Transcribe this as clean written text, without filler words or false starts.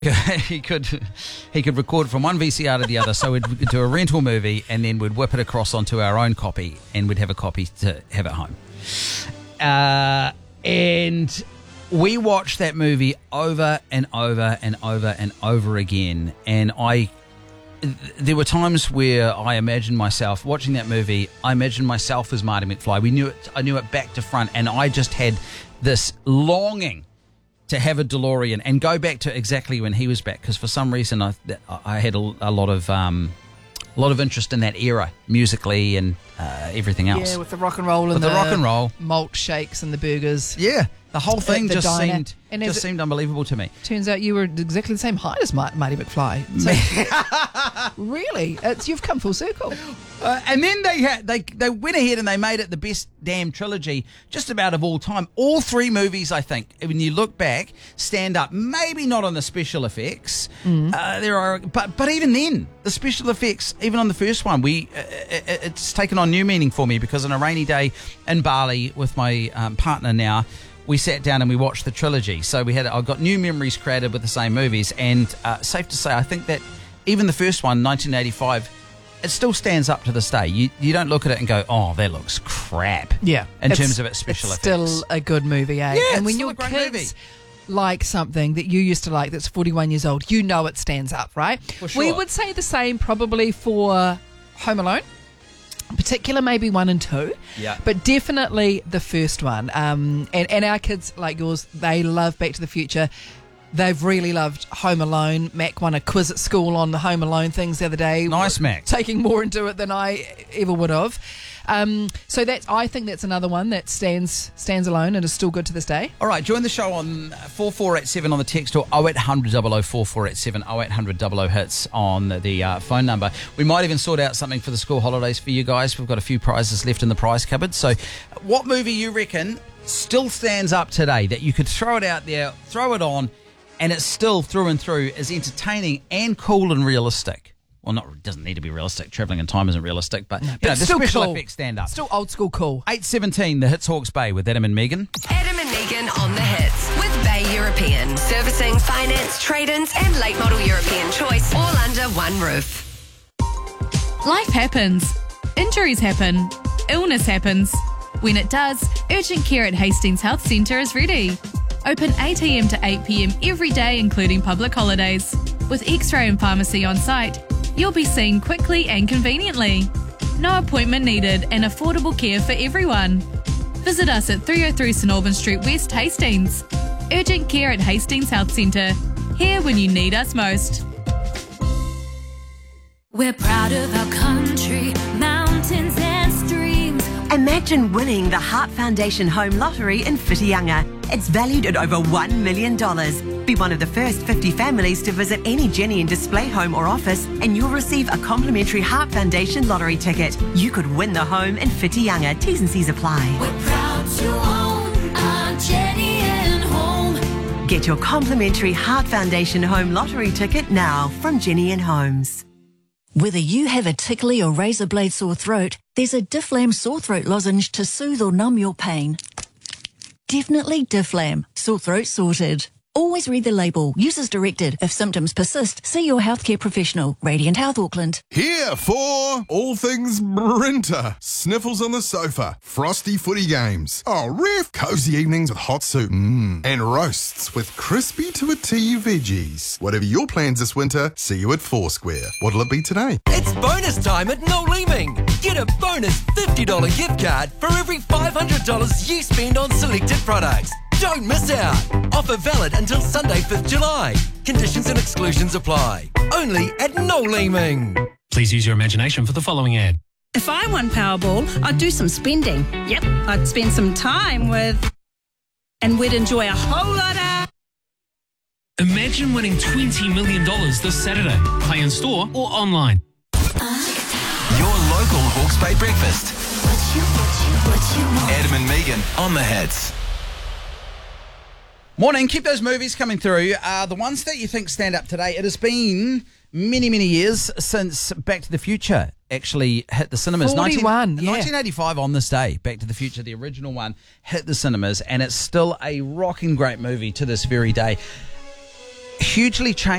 He could record from one VCR to the other. So we'd do a rental movie and then we'd whip it across onto our own copy, and we'd have a copy to have at home. And we watched that movie over and over and over and over again. And there were times where I imagined myself watching that movie. I imagined myself as Marty McFly. I knew it back to front, and I just had this longing to have a DeLorean and go back to exactly when he was back, because for some reason I had a lot of interest in that era musically and everything else. Yeah, with the rock and roll and the rock and roll, malt shakes and the burgers. Yeah, the whole thing the diner. seemed unbelievable to me. Turns out you were exactly the same height as Marty McFly. So, really, you've come full circle. And then they went ahead and they made it the best damn trilogy just about of all time. All three movies, I think, when you look back, stand up. Maybe not on the special effects. But even then, the special effects, even on the first one, it's taken on new meaning for me, because on a rainy day in Bali with my partner now, we sat down and we watched the trilogy. So I've got new memories created with the same movies, and safe to say, I think that even the first one, 1985, it still stands up to this day. You don't look at it and go, oh, that looks crap. Yeah. In terms of its special effects. Still a good movie, eh? Yeah, and when it's your still a great kids movie. like something that you used to like that's 41 years old, you know it stands up, right? For sure. We would say the same probably for Home Alone. In particular, maybe 1 and 2. Yeah. But definitely the first one. And our kids, like yours, they love Back to the Future. They've really loved Home Alone. Mac won a quiz at school on the Home Alone things the other day. Nice, Mac. Taking more into it than I ever would have. So I think that's another one that stands alone and is still good to this day. All right, join the show on 4487 on the text, or 0800 00 4487, 0800 00 hits on the phone number. We might even sort out something for the school holidays for you guys. We've got a few prizes left in the prize cupboard. So what movie you reckon still stands up today, that you could throw it out there, throw it on, and it's still through and through is entertaining and cool and realistic? Well, it doesn't need to be realistic. Travelling in time isn't realistic, but the special effects stand up. Still old school cool. 8:17, the Hits Hawke's Bay with Adam and Megan. Adam and Megan on the hits with Bay European. Servicing, finance, trade-ins and late model European choice, all under one roof. Life happens. Injuries happen. Illness happens. When it does, urgent care at Hastings Health Centre is ready. Open 8 a.m. to 8 p.m. every day, including public holidays. With X-ray and pharmacy on site, you'll be seen quickly and conveniently. No appointment needed and affordable care for everyone. Visit us at 303 St Albans Street West, Hastings. Urgent care at Hastings Health Centre. Here when you need us most. We're proud of our country, mountains and streams. Imagine winning the Heart Foundation Home Lottery in Whitianga. It's valued at over $1 million. Be one of the first 50 families to visit any Jenny and Display home or office, and you'll receive a complimentary Heart Foundation lottery ticket. You could win the home in Whitianga. T's and C's apply. We're proud to own our Jenny and Home. Get your complimentary Heart Foundation Home Lottery ticket now from Jenny and Homes. Whether you have a tickly or razor blade sore throat, there's a Difflam sore throat lozenge to soothe or numb your pain. Definitely Difflam. Sore throat sorted. Always read the label. Use as directed. If symptoms persist, see your healthcare professional. Radiant Health Auckland. Here for all things Brinter. Sniffles on the sofa. Frosty footy games. Oh, ref. Cozy evenings with hot soup. And roasts with crispy to a tea veggies. Whatever your plans this winter, see you at Foursquare. What'll it be today? It's bonus time at Noel Leeming. Get a bonus $50 gift card for every $500 you spend on selected products. Don't miss out. Offer valid until Sunday, 5th July. Conditions and exclusions apply. Only at Noel Leeming. Please use your imagination for the following ad. If I won Powerball, I'd do some spending. Yep, I'd spend some time with... and we'd enjoy a whole lot of... Imagine winning $20 million this Saturday. Play in store or online. Your local Hawke's Bay breakfast. What you want? Adam and Megan on the hits. Morning, keep those movies coming through. The ones that you think stand up today. It has been many, many years since Back to the Future actually hit the cinemas. 1985 on this day, Back to the Future, the original one, hit the cinemas, and it's still a rocking great movie to this very day. hugely changed